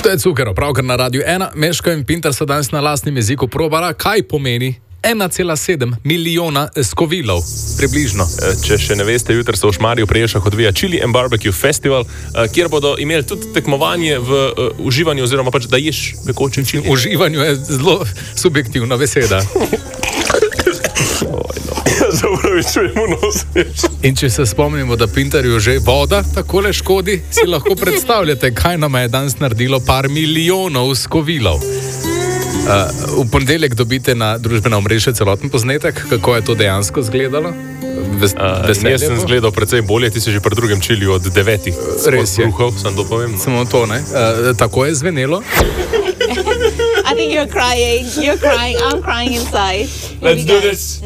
To je Cukero, pravkar na Radiu 1. Meško in Pintar so danes na lastnem jeziku probala, kaj pomeni 1,7 milijona skovilov, približno. Če še ne veste, jutri se v Šmarju pri Jelšah odvija Chili and Barbecue Festival, kjer bodo imeli tudi tekmovanje v uživanju, oziroma pač, da ješ pekoče čili. Uživanju je zelo subjektivna beseda. In če se spomnimo, da Pintarju že voda takole škodi, si lahko predstavljate, kaj nam je danes naredilo par milijonov skovilov. V ponedeljek dobite na družbena omrežja celoten posnetek, kako je to dejansko izgledalo. Jaz sem zgledal precej bolje, ti si že pri drugem čiliju od 9. Res je. Bruhov, sem to povem. No. Samo to, ne? Tako je zvenelo. I think you're crying, I'm crying inside. Let's do this.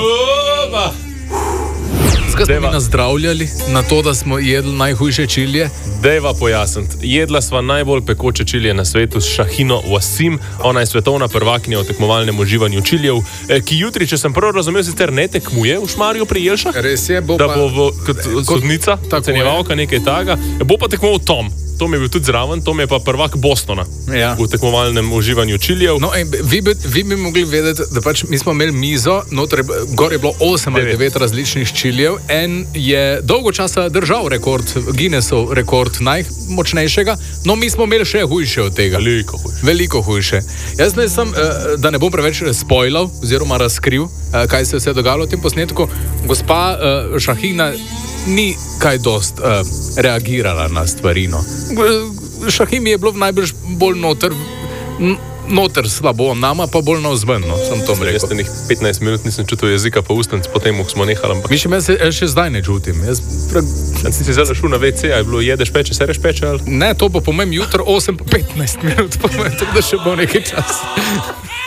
Skaj smo mi nazdravljali na to, da smo jedli najhujše čilije? Dejva pojasniti. Jedla sva najbolj pekoče čilije na svetu s Shahino Wasim. Ona je svetovna prvakinja v tekmovalnem uživanju čilijev, ki jutri, če sem prav razumel, sicer ne tekmuje v Šmarju pri Jelšah. Res je, da bo kot sodnica, ocenjevalka nekaj takega. Bo pa tekmoval Tom. Tom je bil tudi zraven, Tom je pa prvak Bostona v tekmovalnem uživanju čilijev. No, vi bi mogli vedeti, da pač mi smo imeli mizo, gor je bilo 8 ali 9 različnih čilijev. En je dolgo časa držal rekord, Guinnessov rekord najmočnejšega, no mi smo imeli še hujše od tega. Veliko hujše. Jaz ne sem, da ne bom preveč spoilal oziroma razkril, kaj se je vse dogajalo v tem posnetku. Gospa Shahina ni kaj dost reagirala na stvarino. Shahimi je bilo najbrž bolj noter slabo, nama pa bolj navzven, no, sem to rekel. Jaz tenih 15 minut nisem čutil jezika pa ustanc, potem smo nehali. Mišljam, jaz še zdaj ne čutim. Si si zdaj šel na WC, a je bilo jedeš peče, sereš peče? Ali? Ne, to bo po mojem jutro 8-15 minut, po mojem, tako da še bo nekaj časa.